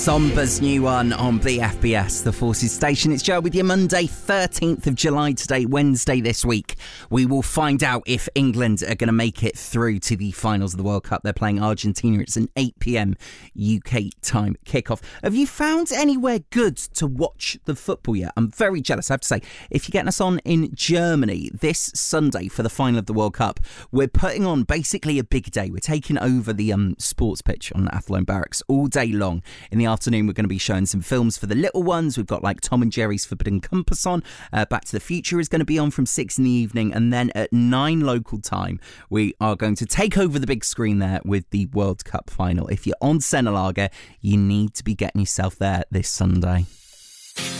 Somber's new one on BFBS, the Forces station. It's Joe with you. Monday, 13th of July today, Wednesday this week. We will find out if England are going to make it through to the finals of the World Cup. They're playing Argentina. It's an 8 p.m. UK time kickoff. Have you found anywhere good to watch the football yet? I'm very jealous, I have to say. If you're getting us on in Germany this Sunday for the final of the World Cup, we're putting on basically a big day. We're taking over the sports pitch on Athlone Barracks all day long. In the afternoon, we're going to be showing some films for the little ones. We've got like Tom and Jerry's Forbidden Compass on. Back to the Future is going to be on from 6 in the evening. And then at 9 local time, we are going to take over the big screen there with the World Cup final. If you're on Senna Lager, you need to be getting yourself there this Sunday.